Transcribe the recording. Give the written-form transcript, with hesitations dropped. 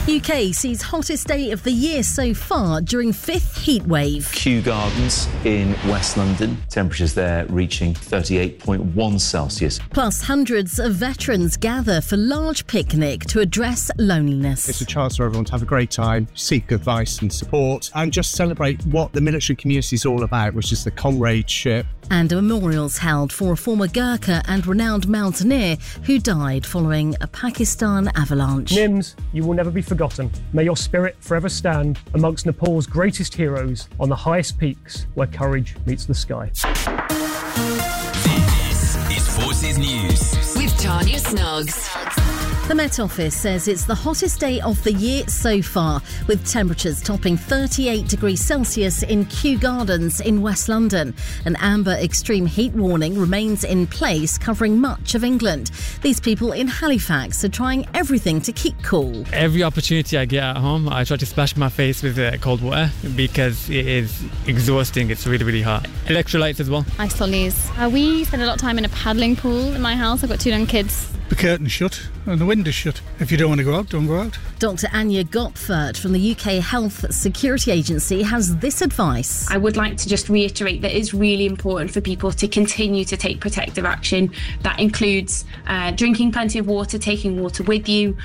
UK sees hottest day of the year so far during fifth heat wave. Kew Gardens in West London, temperatures there reaching 38.1 Celsius. Plus, hundreds of veterans gather for large picnic to address loneliness. It's a chance for everyone to have a great time, seek advice and support, and just celebrate what the military community is all about, which is the comradeship. And a memorial's held for a former Gurkha and renowned mountaineer who died following a Pakistan avalanche. Nims, you will never be forgotten. May your spirit forever stand amongst Nepal's greatest heroes on the highest peaks where courage meets the sky. This is Forces News with Tanya Snuggs. The Met Office says it's the hottest day of the year so far, with temperatures topping 38 degrees Celsius in Kew Gardens in West London. An amber extreme heat warning remains in place, covering much of England. These people in Halifax are trying everything to keep cool. Every opportunity I get at home, I try to splash my face with cold water because it is exhausting. It's really, really hot. Electrolytes as well. Ice lollies. We spend a lot of time in a paddling pool in my house. I've got 2 young kids. The curtain's shut and the window's shut. If you don't want to go out, don't go out. Dr Anya Gopfert from the UK Health Security Agency has this advice. I would like to just reiterate that it's really important for people to continue to take protective action. That includes drinking plenty of water, taking water with you,